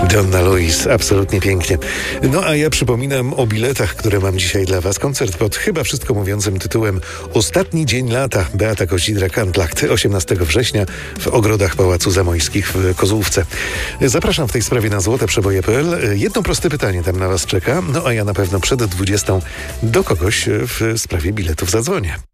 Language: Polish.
Donna Luis, absolutnie pięknie. No a ja przypominam o biletach, które mam dzisiaj dla Was. Koncert pod chyba wszystko mówiącym tytułem Ostatni dzień lata. Beata Koździdra-Kantlakt, 18 września w ogrodach Pałacu Zamojskich w Kozłówce. Zapraszam w tej sprawie na złoteprzeboje.pl. Jedno proste pytanie tam na Was czeka. No a ja na pewno przed 20 do kogoś w sprawie biletów zadzwonię.